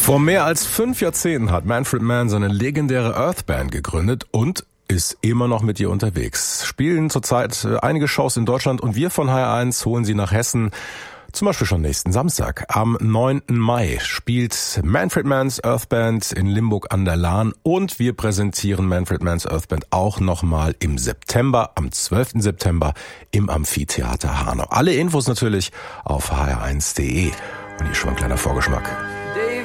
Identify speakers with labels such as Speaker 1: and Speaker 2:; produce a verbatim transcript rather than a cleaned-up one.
Speaker 1: Vor mehr als fünf Jahrzehnten hat Manfred Mann seine legendäre Earth Band gegründet und ist immer noch mit ihr unterwegs. Spielen zurzeit einige Shows in Deutschland und wir von H R eins holen sie nach Hessen. Zum Beispiel schon nächsten Samstag. Am neunten Mai spielt Manfred Mann's Earth Band in Limburg an der Lahn und wir präsentieren Manfred Mann's Earth Band auch nochmal im September, am zwölften September im Amphitheater Hanau. Alle Infos natürlich auf h r eins punkt d e. Und hier schon ein kleiner Vorgeschmack